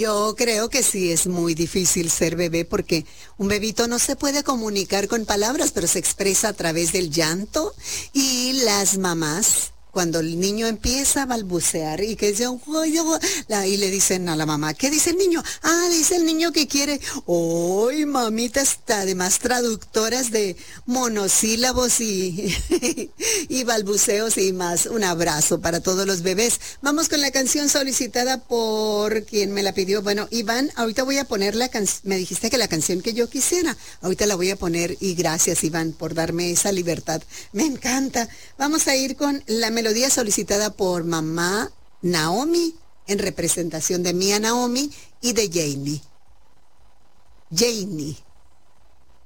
Yo creo que sí es muy difícil ser bebé porque un bebito no se puede comunicar con palabras, pero se expresa a través del llanto y las mamás. Cuando el niño empieza a balbucear y que dice, y le dicen a la mamá, ¿qué dice el niño? Ah, dice el niño que quiere. ¡Ay, mamita! Está además traductoras de monosílabos y, y balbuceos y más. Un abrazo para todos los bebés. Vamos con la canción solicitada por quien me la pidió. Bueno, Iván, ahorita voy a poner la canción. Me dijiste que la canción que yo quisiera. Ahorita la voy a poner y gracias, Iván, por darme esa libertad. Me encanta. Vamos a ir con la melodía solicitada por mamá Naomi en representación de Mía Naomi y de Janie. Janie.